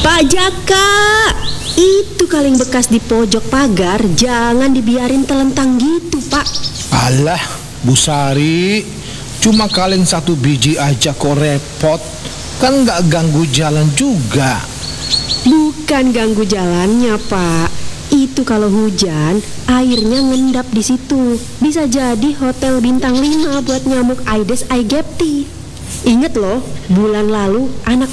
Pak Jaka, itu kaleng bekas di pojok pagar jangan dibiarin telentang gitu, Pak. Alah, Bu Sari, cuma kaleng 1 biji aja kok repot. Kan nggak ganggu jalan juga. Bukan ganggu jalannya, Pak. Itu kalau hujan, airnya ngendap di situ. Bisa jadi hotel bintang 5 buat nyamuk Aedes aegypti. Ingat loh, bulan lalu anak